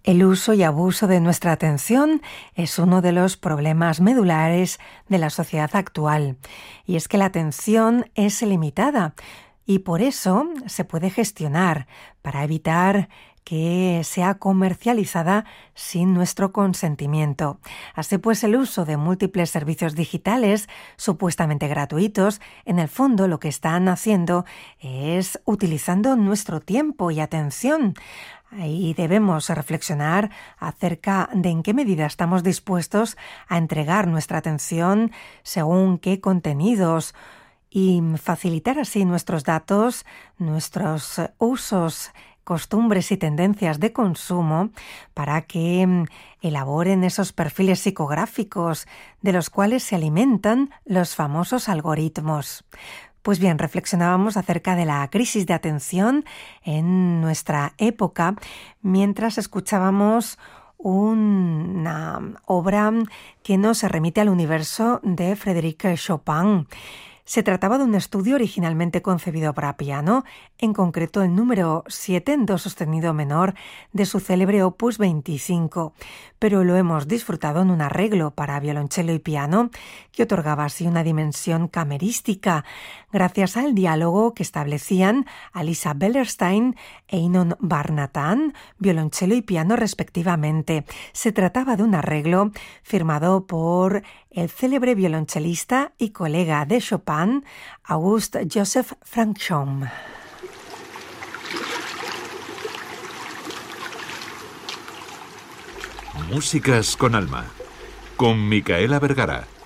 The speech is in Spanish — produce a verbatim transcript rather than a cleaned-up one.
El uso y abuso de nuestra atención es uno de los problemas medulares de la sociedad actual. Y es que la atención es limitada y por eso se puede gestionar para evitar que sea comercializada sin nuestro consentimiento. Así pues, el uso de múltiples servicios digitales supuestamente gratuitos, en el fondo lo que están haciendo es utilizando nuestro tiempo y atención. Y debemos reflexionar acerca de en qué medida estamos dispuestos a entregar nuestra atención según qué contenidos y facilitar así nuestros datos, nuestros usos, costumbres y tendencias de consumo para que elaboren esos perfiles psicográficos de los cuales se alimentan los famosos algoritmos. Pues bien, reflexionábamos acerca de la crisis de atención en nuestra época mientras escuchábamos una obra que nos remite al universo de Frédéric Chopin. Se trataba de un estudio originalmente concebido para piano, en concreto el número siete en do sostenido menor de su célebre opus veinticinco, pero lo hemos disfrutado en un arreglo para violonchelo y piano que otorgaba así una dimensión camerística, gracias al diálogo que establecían Alisa Bellerstein e Inon Barnatan, violonchelo y piano respectivamente. Se trataba de un arreglo firmado por el célebre violonchelista y colega de Chopin, Auguste Joseph Franchomme. Músicas con alma, con Micaela Vergara.